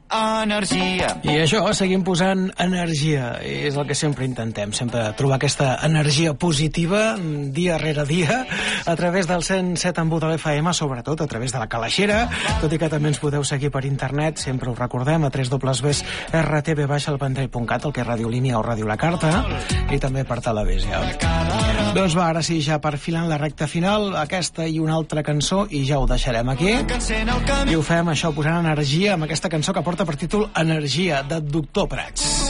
energia. I això, seguim posant energia. És el que sempre intentem, sempre trobar aquesta energia positiva dia rere dia, a través del 107.1 de l'FM, sobretot a través de la Calaixera, tot i que també ens podeu seguir per internet, sempre us recordem, a www.rtv-elvendrell.cat, el que és Radiolínia o Ràdio La Carta, i també per televisió. Doncs va, ara sí, ja perfilant la recta final, aquesta i una altra cançó, i ja ho deixarem aquí. I ho fem, això, posant energia amb aquesta cançó que porta per títol Energia, de Doctor Prats.